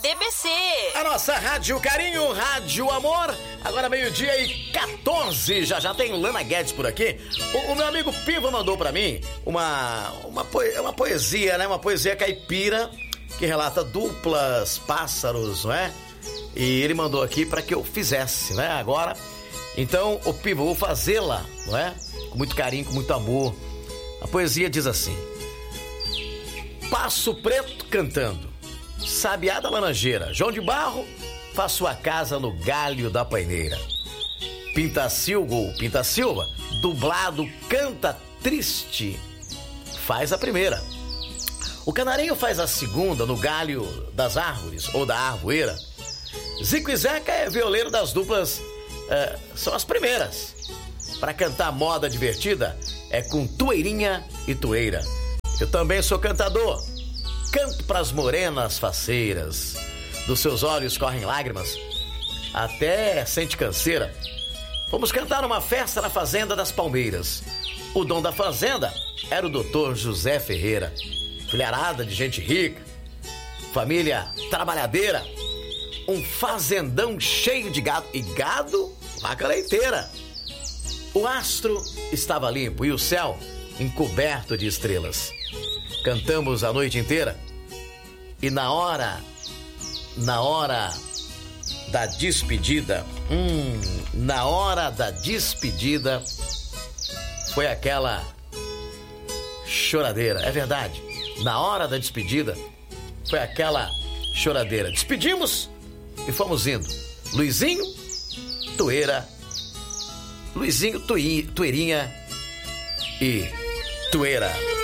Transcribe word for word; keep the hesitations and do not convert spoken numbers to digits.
D B C. A nossa Rádio Carinho, Rádio Amor. Agora meio-dia e quatorze. Já já tem Lana Guedes por aqui. O, o meu amigo Piva mandou pra mim uma, uma, poe, uma poesia, né? Uma poesia caipira que relata duplas, pássaros, não é? E ele mandou aqui pra que eu fizesse, né? Agora, então, o Piva, eu vou fazê-la, não é? Com muito carinho, com muito amor. A poesia diz assim: Passo Preto cantando, Sabiá da Laranjeira, João de Barro faz sua casa no galho da paineira. Pintacilgo, Pinta Silva, dublado, canta triste, faz a primeira. O canarinho faz a segunda no galho das árvores ou da arvoeira. Zico e Zeca é violeiro das duplas, é, são as primeiras. Para cantar moda divertida é com tueirinha e tueira. Eu também sou cantador, canto pras morenas faceiras. Dos seus olhos correm lágrimas, até sente canseira. Fomos cantar numa festa na Fazenda das Palmeiras. O dono da fazenda era o doutor José Ferreira. Filharada de gente rica, família trabalhadeira, um fazendão cheio de gado. E gado, vaca leiteira. O astro estava limpo e o céu encoberto de estrelas. Cantamos a noite inteira e na hora, na hora da despedida, hum, na hora da despedida, foi aquela choradeira, é verdade. Na hora da despedida, foi aquela choradeira. Despedimos e fomos indo. Luizinho, Tueira, Luizinho, Tui, Tueirinha e Tueira.